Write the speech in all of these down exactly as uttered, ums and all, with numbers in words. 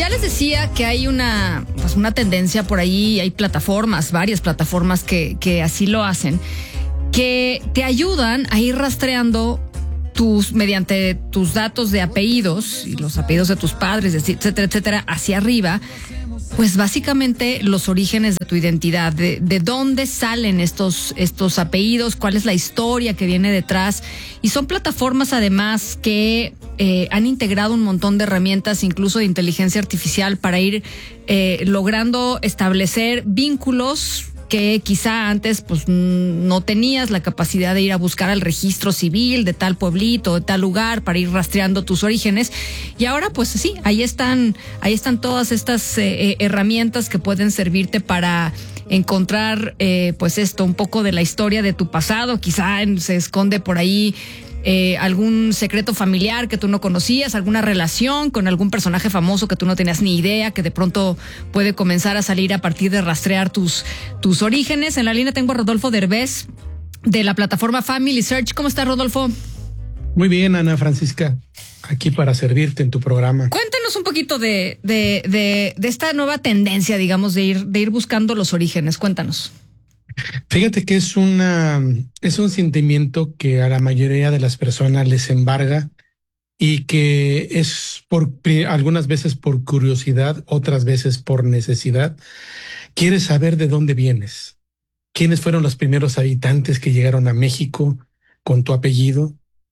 ya les decía que hay una, pues una tendencia por ahí, hay plataformas, varias plataformas que, que así lo hacen, que te ayudan a ir rastreando tus, mediante tus datos de apellidos y los apellidos de tus padres, etcétera, etcétera, hacia arriba, pues básicamente los orígenes de tu identidad, de, de dónde salen estos, estos apellidos, cuál es la historia que viene detrás. Y son plataformas además que eh, han integrado un montón de herramientas, incluso de inteligencia artificial, para ir eh, logrando establecer vínculos que quizá antes pues no tenías la capacidad de ir a buscar al registro civil de tal pueblito, de tal lugar, para ir rastreando tus orígenes. Y ahora pues sí, ahí están, ahí están todas estas eh, herramientas que pueden servirte para encontrar eh, pues esto, un poco de la historia de tu pasado. Quizá se esconde por ahí Eh, algún secreto familiar que tú no conocías, alguna relación con algún personaje famoso que tú no tenías ni idea, que de pronto puede comenzar a salir a partir de rastrear tus, tus orígenes. En la línea tengo a Rodolfo Derbez de la plataforma Family Search. ¿Cómo estás, Rodolfo? Muy bien, Ana Francisca, aquí para servirte en tu programa. Cuéntanos un poquito de, de, de, de esta nueva tendencia, digamos, de ir, de ir buscando los orígenes. Cuéntanos. Fíjate que es una es un sentimiento que a la mayoría de las personas les embarga y que es por algunas veces por curiosidad, otras veces por necesidad. Quieres saber de dónde vienes, quiénes fueron los primeros habitantes que llegaron a México con tu apellido,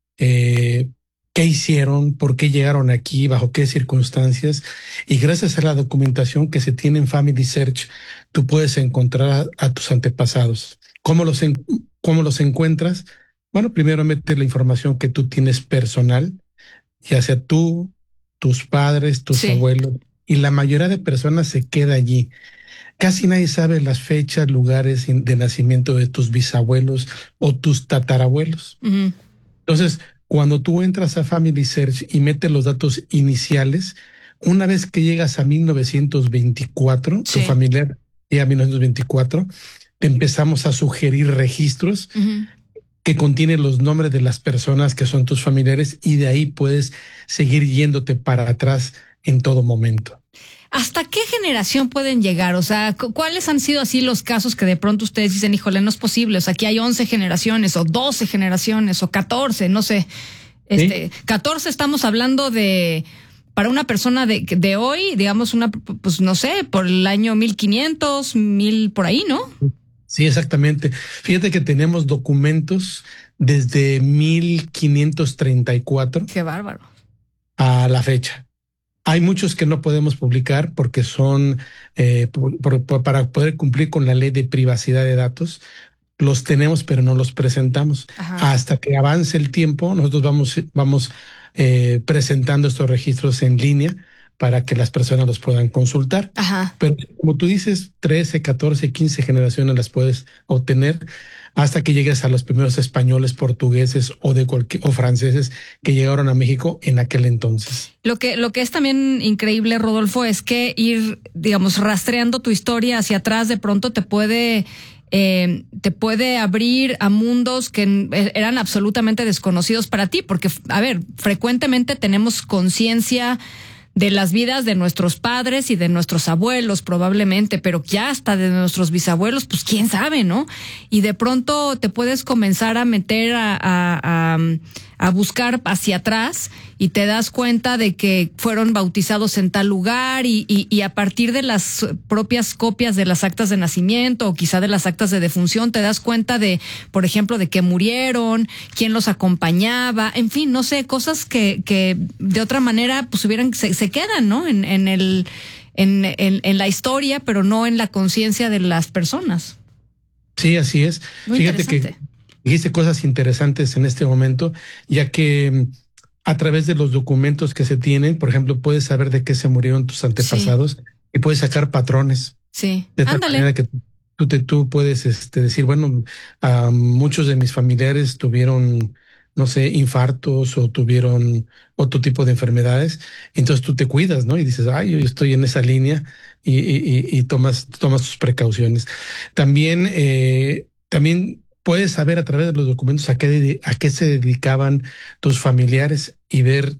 eh, qué hicieron, por qué llegaron aquí, bajo qué circunstancias. Y gracias a la documentación que se tiene en Family Search, tú puedes encontrar a, a tus antepasados. ¿Cómo los, en, ¿Cómo los encuentras? Bueno, primero metes la información que tú tienes personal, ya sea tú, tus padres, tus sí. abuelos, y la mayoría de personas se queda allí. Casi nadie sabe las fechas, lugares de nacimiento de tus bisabuelos o tus tatarabuelos. Uh-huh. Entonces, cuando tú entras a Family Search y metes los datos iniciales, una vez que llegas a mil novecientos veinticuatro, sí. tu familiar llega a mil novecientos veinticuatro, te empezamos a sugerir registros uh-huh. que contienen los nombres de las personas que son tus familiares, y de ahí puedes seguir yéndote para atrás en todo momento. ¿Hasta qué generación pueden llegar? O sea, ¿cuáles han sido así los casos que de pronto ustedes dicen, híjole, no es posible? O sea, aquí hay once generaciones o doce generaciones o catorce, no sé. Este, ¿sí? catorce estamos hablando de, para una persona de, de hoy, digamos una, pues no sé, por el año mil quinientos, mil por ahí, ¿no? Sí, exactamente. Fíjate que tenemos documentos desde mil quinientos treinta y cuatro. Qué bárbaro. A la fecha. Hay muchos que no podemos publicar porque son eh, por, por, por, para poder cumplir con la ley de privacidad de datos. Los tenemos, pero no los presentamos. Ajá. Hasta que avance el tiempo, nosotros vamos, vamos eh, presentando estos registros en línea para que las personas los puedan consultar. Ajá. Pero como tú dices, trece, catorce, quince generaciones las puedes obtener hasta que llegues a los primeros españoles, portugueses o de cualquier, o franceses que llegaron a México en aquel entonces. Lo que, lo que es también increíble, Rodolfo, es que ir, digamos, rastreando tu historia hacia atrás de pronto te puede, eh, te puede abrir a mundos que eran absolutamente desconocidos para ti, porque, a ver, frecuentemente tenemos conciencia de las vidas de nuestros padres y de nuestros abuelos probablemente, pero ya hasta de nuestros bisabuelos, pues quién sabe, ¿no? Y de pronto te puedes comenzar a meter a, a, a, a buscar hacia atrás y te das cuenta de que fueron bautizados en tal lugar y, y, y a partir de las propias copias de las actas de nacimiento o quizá de las actas de defunción te das cuenta de, por ejemplo, de que murieron, quién los acompañaba, en fin, no sé, cosas que, que de otra manera pues hubieran, se, se quedan, ¿no? En, en el, en, en, en la historia, pero no en la conciencia de las personas. Sí, así es. Muy Fíjate que dijiste cosas interesantes en este momento, ya que a través de los documentos que se tienen, por ejemplo, puedes saber de qué se murieron tus antepasados sí. y puedes sacar patrones. Sí, de tal manera que tú, te, tú puedes este, decir, bueno, uh, muchos de mis familiares tuvieron, no sé, infartos o tuvieron otro tipo de enfermedades. Entonces tú te cuidas, ¿no? Y dices, ay, yo estoy en esa línea y, y, y tomas, tomas tus precauciones. También, eh, también puedes saber a través de los documentos a qué, a qué se dedicaban tus familiares y ver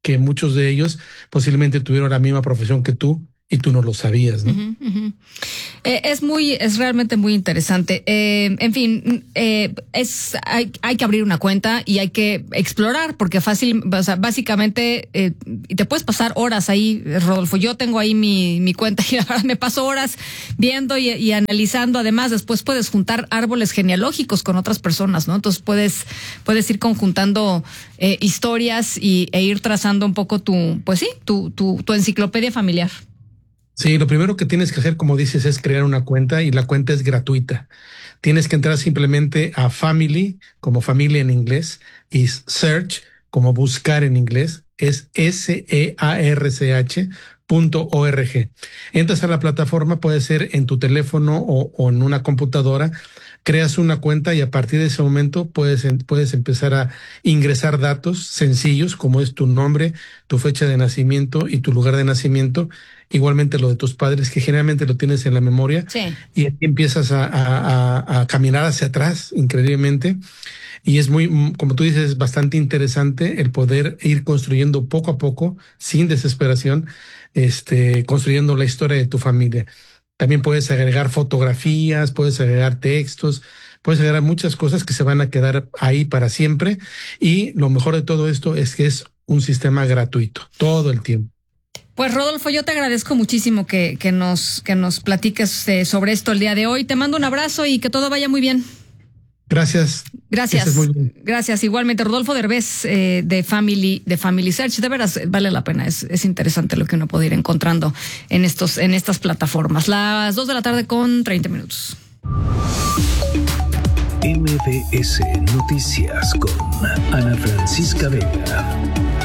que muchos de ellos posiblemente tuvieron la misma profesión que tú y tú no lo sabías, ¿no? Uh-huh, uh-huh. Eh, es muy, es realmente muy interesante. Eh, en fin, eh, es hay, hay que abrir una cuenta y hay que explorar, porque fácil, o sea, básicamente eh, te puedes pasar horas ahí, Rodolfo. Yo tengo ahí mi, mi cuenta y ahora me paso horas viendo y, y analizando. Además, después puedes juntar árboles genealógicos con otras personas, ¿no? Entonces puedes, puedes ir conjuntando eh, historias y, e ir trazando un poco tu, pues sí, tu, tu, tu enciclopedia familiar. Sí, lo primero que tienes que hacer, como dices, es crear una cuenta y la cuenta es gratuita. Tienes que entrar simplemente a Family, como familia en inglés, y Search, como buscar en inglés, es S E A R C H punto org. Entras a la plataforma, puede ser en tu teléfono o, o en una computadora, creas una cuenta y a partir de ese momento puedes, puedes empezar a ingresar datos sencillos como es tu nombre, tu fecha de nacimiento y tu lugar de nacimiento, igualmente lo de tus padres, que generalmente lo tienes en la memoria. Sí. Y aquí empiezas a, a, a, a caminar hacia atrás increíblemente. Y es muy, como tú dices, es bastante interesante el poder ir construyendo poco a poco, sin desesperación, este, construyendo la historia de tu familia. También puedes agregar fotografías, puedes agregar textos, puedes agregar muchas cosas que se van a quedar ahí para siempre. Y lo mejor de todo esto es que es un sistema gratuito, todo el tiempo. Pues Rodolfo, yo te agradezco muchísimo que, que nos, que nos platiques eh, sobre esto el día de hoy. Te mando un abrazo y que todo vaya muy bien. Gracias. Gracias. Muy bien. Gracias. Igualmente, Rodolfo Derbez eh, de Family, de Family Search. De veras, vale la pena. Es, es interesante lo que uno puede ir encontrando en estos, en estas plataformas. Las dos de la tarde con treinta minutos. M B S Noticias con Ana Francisca Vega.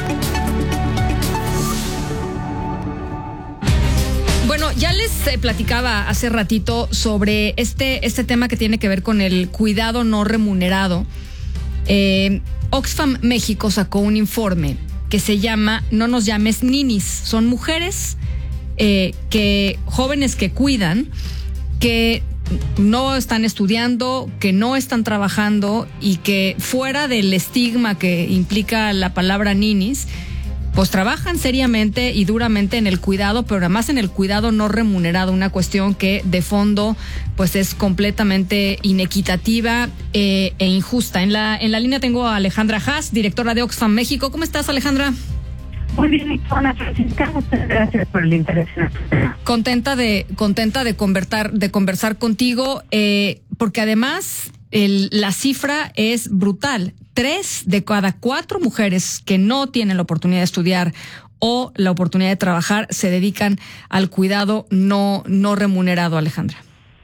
Bueno, ya les eh, platicaba hace ratito sobre este, este tema que tiene que ver con el cuidado no remunerado. Eh, Oxfam México sacó un informe que se llama No nos llames ninis. Son mujeres eh, que jóvenes que cuidan, que no están estudiando, que no están trabajando y que fuera del estigma que implica la palabra ninis, pues trabajan seriamente y duramente en el cuidado, pero además en el cuidado no remunerado, una cuestión que de fondo pues es completamente inequitativa eh, e injusta. En la, en la línea tengo a Alejandra Haas, directora de Oxfam México. ¿Cómo estás, Alejandra? Muy bien, Ana Francisca, muchas gracias por el interés. Contenta de, contenta de conversar, de conversar contigo, eh, porque además el, la cifra es brutal. Tres de cada cuatro mujeres que no tienen la oportunidad de estudiar o la oportunidad de trabajar se dedican al cuidado no, no remunerado, Alejandra.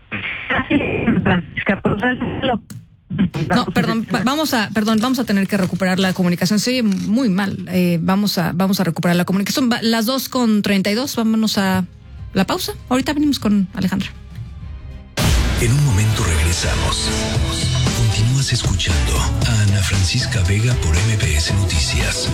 No, perdón, vamos a, perdón, vamos a tener que recuperar la comunicación. Se oye muy mal. Eh, vamos a, vamos a recuperar la comunicación. Las dos con treinta y dos. Vámonos a la pausa. Ahorita venimos con Alejandra. En un momento regresamos. Continúas escuchando a Ana Francisca Vega por M B S Noticias.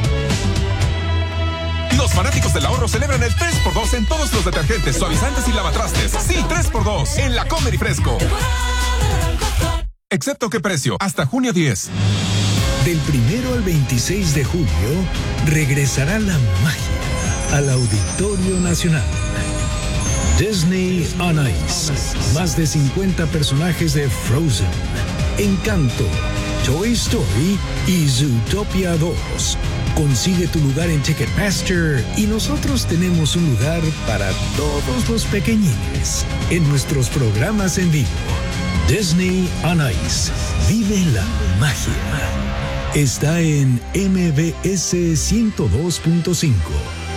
Los fanáticos del ahorro celebran el tres por dos en todos los detergentes, suavizantes y lavatrastes. Sí, tres por dos en la Comer y Fresco. Excepto qué precio, hasta junio diez. Del primero al veintiséis de junio, regresará la magia al Auditorio Nacional. Disney on Ice. Más de cincuenta personajes de Frozen, Encanto, Toy Story y Zootopia dos. Consigue tu lugar en Ticketmaster y nosotros tenemos un lugar para todos los pequeñines en nuestros programas en vivo. Disney on Ice. Vive la magia. Está en M B S ciento dos punto cinco.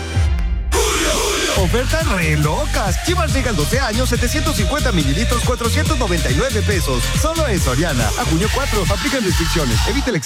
Ofertas re locas. Chivas Regal doce años, setecientos cincuenta mililitros, cuatrocientos noventa y nueve pesos. Solo en Soriana. A junio cuatro. Aplican restricciones. Evite el exceso.